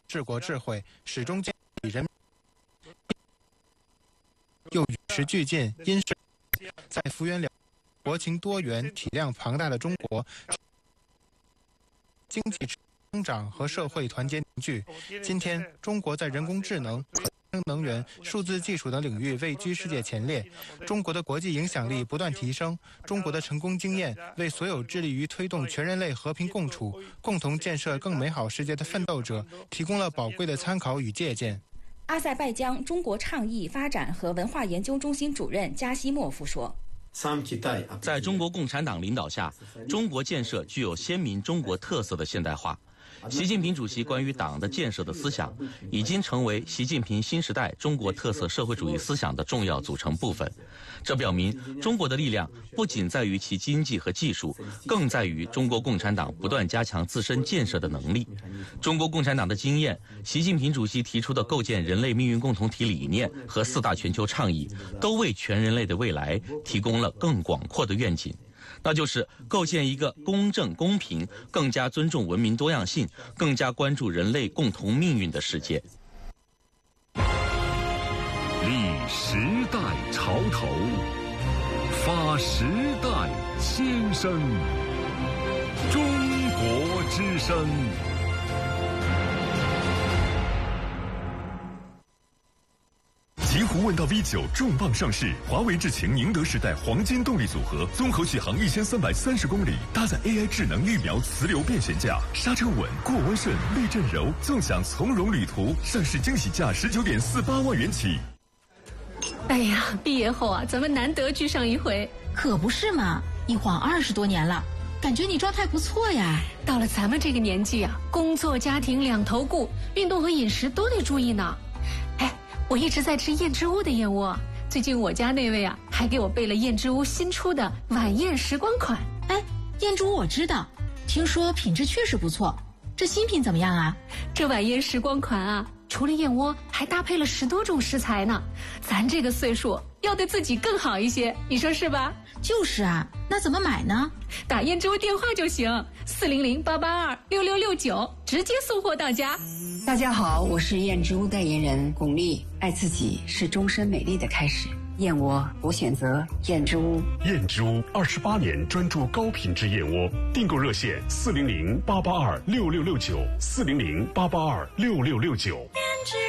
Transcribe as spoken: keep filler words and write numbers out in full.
治国智慧，始终建立人民，又与时俱进，因势在幅员辽国情多元、体量庞大的中国，经济增长和社会团结凝聚。今天，中国在人工智能、可再生能源、数字技术等领域位居世界前列，中国的国际影响力不断提升。中国的成功经验为所有致力于推动全人类和平共处、共同建设更美好世界的奋斗者提供了宝贵的参考与借鉴。 阿塞拜疆中国倡议发展和文化研究中心主任加西莫夫说， 在中国共产党领导下，中国建设具有鲜明中国特色的现代化。习近平主席关于党的建设的思想，已经成为习近平新时代中国特色社会主义思想的重要组成部分。这表明，中国的力量不仅在于其经济和技术，更在于中国共产党不断加强自身建设的能力。中国共产党的经验，习近平主席提出的构建人类命运共同体理念和四大全球倡议，都为全人类的未来提供了更广阔的愿景。那就是构建一个公正公平、更加尊重文明多样性、更加关注人类共同命运的世界。 立时代潮头，发时代先声，中国之声。极狐问道 V 九 重磅上市，华为智擎宁德时代黄金动力组合，综合续航一千三百三十公里，搭载 A I 智能疫苗磁流变悬架，刹车稳，过弯顺，避震柔，纵享从容旅途。上市惊喜价十九点四八万元起。 哎呀，毕业后啊，咱们难得聚上一回， 可不是嘛？一晃二十多年了，感觉你状态不错呀。 到了咱们这个年纪啊，工作家庭两头顾，运动和饮食都得注意呢。哎，我一直在吃燕之屋的燕窝，最近我家那位啊，还给我备了燕之屋新出的晚宴时光款。 哎，燕之屋我知道，听说品质确实不错，这新品怎么样啊？ 这晚宴时光款啊，除了燕窝，还搭配了十多种食材呢。咱这个岁数要对自己更好一些，你说是吧？ 就是啊，那怎么买呢？ 打燕之屋电话就行，四零零八八二六六六九，直接送货到家。 大家好，我是燕之屋代言人巩俐。爱自己是终身美丽的开始，燕窝我选择燕之屋。 燕之屋二十八年专注高品质燕窝，订购热线四零零八八二六六六九，四零零八八二六六六九。